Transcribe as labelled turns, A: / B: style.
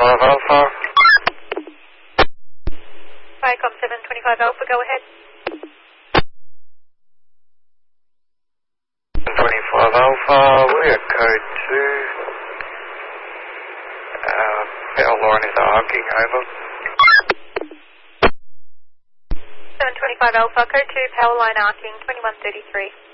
A: 725 Alpha.
B: Viacom 725 Alpha, go ahead.
A: 725 Alpha, we're at code 2. Power line is arcing, over.
B: 725 Alpha, code 2, power line arcing, 2133.